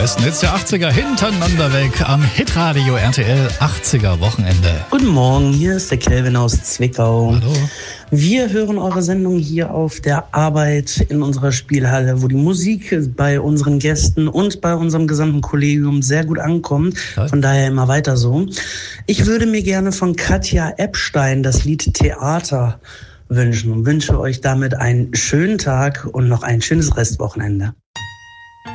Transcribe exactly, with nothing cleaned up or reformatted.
besten Hits der achtziger hintereinander weg am Hitradio R T L achtziger Wochenende. Guten Morgen, hier ist der Kelvin aus Zwickau. Hallo. Wir hören eure Sendung hier auf der Arbeit in unserer Spielhalle, wo die Musik bei unseren Gästen und bei unserem gesamten Kollegium sehr gut ankommt. Von daher immer weiter so. Ich würde mir gerne von Katja Epstein das Lied Theater wünschen und wünsche euch damit einen schönen Tag und noch ein schönes Restwochenende.